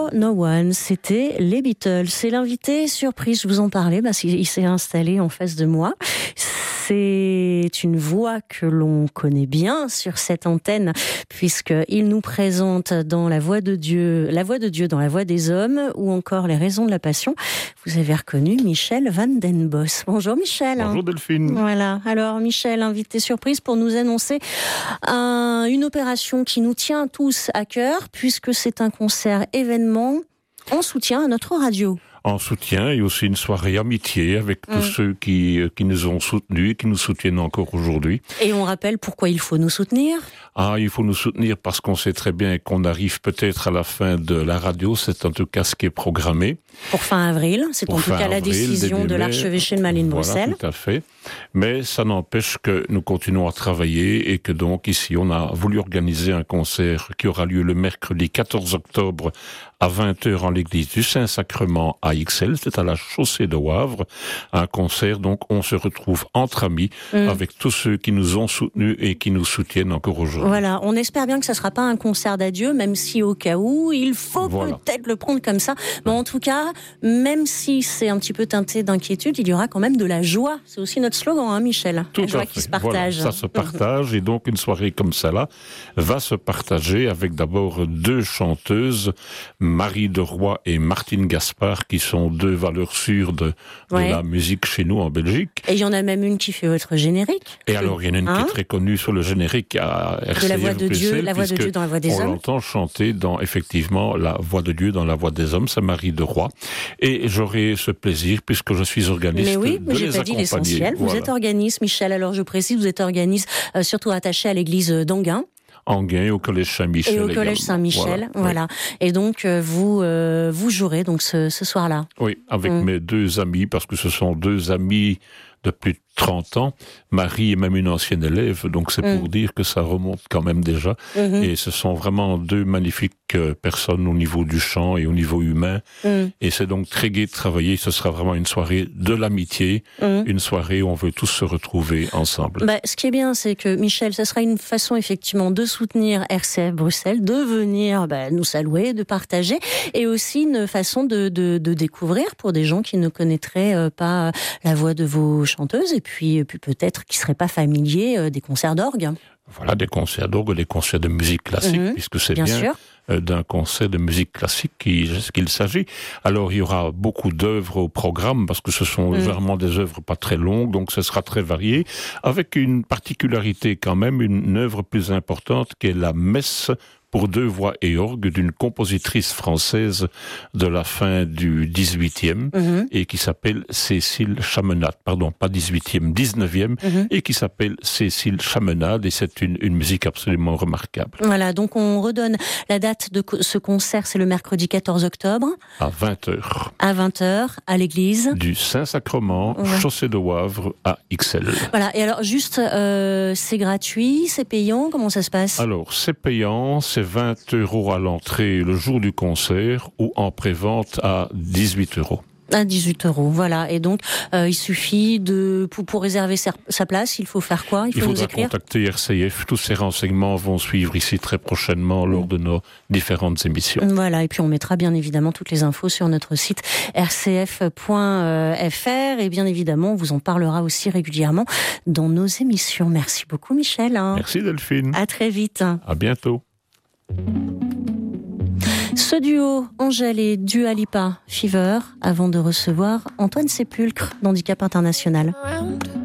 for No One, c'était les Beatles. C'est l'invité surprise, je vous en parlais, il s'est installé en face de moi. C'est une voix que l'on connaît bien sur cette antenne, puisqu'il nous présente dans La Voix de Dieu dans La Voix des Hommes, ou encore Les Raisons de la Passion. Vous avez reconnu Michel Van den Bos. Bonjour Michel. Bonjour Delphine. Voilà. Alors Michel, invité surprise pour nous annoncer une opération qui nous tient tous à cœur, puisque c'est un concert événement en soutien à notre radio. En soutien et aussi une soirée amitié avec tous ceux qui nous ont soutenus et qui nous soutiennent encore aujourd'hui. Et on rappelle pourquoi il faut nous soutenir. Il faut nous soutenir parce qu'on sait très bien qu'on arrive peut-être à la fin de la radio, c'est en tout cas ce qui est programmé. Pour fin avril, c'est en tout cas la décision de l'archevêché de Malines-Bruxelles. Voilà, tout à fait. Mais ça n'empêche que nous continuons à travailler et que donc ici on a voulu organiser un concert qui aura lieu le mercredi 14 octobre à 20h en l'église du Saint-Sacrement à Ixelles, c'est à la chaussée de Wavre. Un concert, donc on se retrouve entre amis avec tous ceux qui nous ont soutenus et qui nous soutiennent encore aujourd'hui. Voilà, on espère bien que ça ne sera pas un concert d'adieu, même si au cas où, il faut peut-être le prendre comme ça. Mais en tout cas, même si c'est un petit peu teinté d'inquiétude, il y aura quand même de la joie. C'est aussi notre slogan, Michel. Tout la joie à fait. Qui se partage. Voilà, ça se partage et donc une soirée comme ça-là va se partager avec d'abord deux chanteuses, Marie de Roy et Martine Gaspard, qui sont deux valeurs sûres de la musique chez nous en Belgique. Et il y en a même une qui fait votre générique. Et alors, il y en a une qui est très connue sur le générique à RCF de La Voix de Dieu, Bruxelles, La Voix de Dieu dans La Voix des Hommes. On l'entend chanter dans, effectivement, La Voix de Dieu dans La Voix des Hommes, c'est Marie de Roy. Et j'aurai ce plaisir, puisque je suis organiste, mais oui, de j'ai les pas accompagner. dit l'essentiel. Voilà. Vous êtes organiste, Michel. Alors, je précise, vous êtes organiste surtout attaché à l'église d'Anguin. Anguin et au collège Saint-Michel. Et au collège Saint-Michel, voilà. Et donc, vous jouerez donc ce soir-là. Oui, avec mes deux amis, parce que ce sont deux amis de plus de 30 ans. Marie est même une ancienne élève, donc c'est pour dire que ça remonte quand même déjà. Et ce sont vraiment deux magnifiques personnes au niveau du chant et au niveau humain. Et c'est donc très gai de travailler. Ce sera vraiment une soirée de l'amitié, une soirée où on veut tous se retrouver ensemble. Ce qui est bien, c'est que, Michel, ce sera une façon effectivement de soutenir RCF Bruxelles, de venir nous saluer, de partager, et aussi une façon de découvrir pour des gens qui ne connaîtraient pas la voix de vos chanteuses, et puis peut-être qui ne seraient pas familiers des concerts d'orgue. Voilà, des concerts d'orgue, des concerts de musique classique, puisque c'est bien d'un concert de musique classique qu'il s'agit. Alors, il y aura beaucoup d'œuvres au programme, parce que ce sont généralement des œuvres pas très longues, donc ce sera très varié, avec une particularité quand même, une œuvre plus importante, qui est la messe pour deux voix et orgue d'une compositrice française de la fin du 18e et qui s'appelle Cécile Chaminade. Pardon, pas 18e, 19e, et qui s'appelle Cécile Chaminade, et c'est une musique absolument remarquable. Voilà, donc on redonne la date de ce concert, c'est le mercredi 14 octobre. À 20h. À 20h, à l'église du Saint-Sacrement, chaussée de Wavre à Ixelles. Voilà, et alors juste, c'est gratuit, c'est payant, comment ça se passe ? Alors, c'est payant, c'est 20 € à l'entrée le jour du concert ou en prévente à 18 €. À 18 €, voilà. Et donc, il suffit pour réserver sa place, il faut faire quoi ? Il faudra contacter RCF. Tous ces renseignements vont suivre ici très prochainement lors de nos différentes émissions. Voilà, et puis on mettra bien évidemment toutes les infos sur notre site rcf.fr, et bien évidemment, on vous en parlera aussi régulièrement dans nos émissions. Merci beaucoup, Michel. Merci Delphine. À très vite. À bientôt. Ce duo Angèle et Dua Lipa, Fever, avant de recevoir Antoine Sépulcre d'Handicap International.